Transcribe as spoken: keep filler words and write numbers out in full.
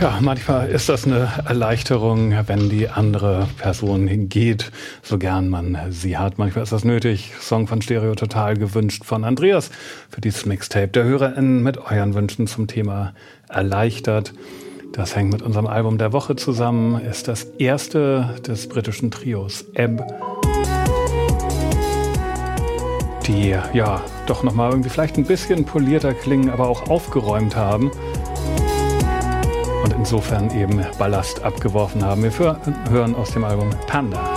Ja, manchmal ist das eine Erleichterung, wenn die andere Person geht, so gern man sie hat. Manchmal ist das nötig. Song von Stereo Total gewünscht von Andreas für dieses Mixtape. Der HörerInnen mit euren Wünschen zum Thema erleichtert. Das hängt mit unserem Album der Woche zusammen, ist das erste des britischen Trios Ebb, die ja doch nochmal irgendwie vielleicht ein bisschen polierter klingen, aber auch aufgeräumt haben. Und insofern eben Ballast abgeworfen haben. Wir hören aus dem Album Panda.